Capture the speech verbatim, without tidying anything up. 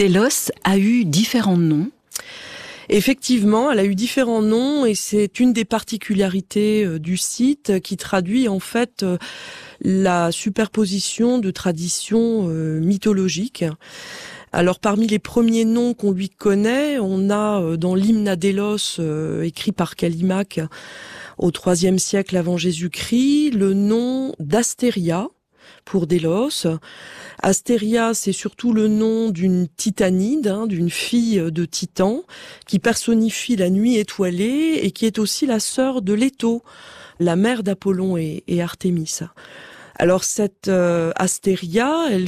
Délos a eu différents noms. Effectivement, elle a eu différents noms et c'est une des particularités du site qui traduit en fait la superposition de traditions mythologiques. Alors parmi les premiers noms qu'on lui connaît, on a dans l'hymne à Délos euh, écrit par Callimaque au troisième siècle avant Jésus-Christ le nom d'Astéria pour Délos. Astéria, c'est surtout le nom d'une titanide, hein, d'une fille de Titan, qui personnifie la nuit étoilée et qui est aussi la sœur de Léto, la mère d'Apollon et, et Artémis. Alors cette euh, Astéria, elle